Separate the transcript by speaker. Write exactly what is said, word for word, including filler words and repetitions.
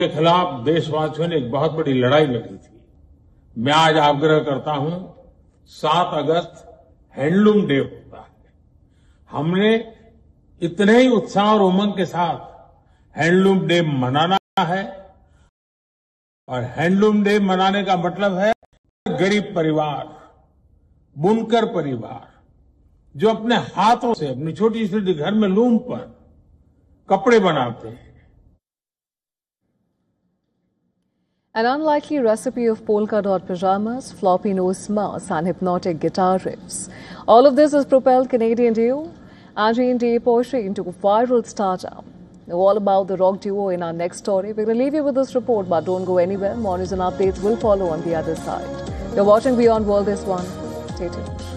Speaker 1: के खिलाफ देशवासियों ने एक बहुत बड़ी लड़ाई लड़ी थी। मैं आज आग्रह करता हूं, सात अगस्त हैंडलूम डे होता है। हमने इतने ही उत्साह और उमंग के साथ हैंडलूम डे मनाना है। और हैंडलूम डे मनाने का मतलब है गरीब परिवार, बुनकर परिवार, जो अपने हाथों से अपनी छोटी छोटी घर में लूम पर कपड़े बनाते हैं।
Speaker 2: An unlikely recipe of polka dot pajamas, floppy nose masks and hypnotic guitar riffs. All of this has propelled Canadian duo Angie and Dave Porsche into a viral stardom. Know all about the rock duo in our next story. We're going to leave you with this report, but don't go anywhere. More news and updates will follow on the other side. You're watching Beyond World This One. Stay tuned.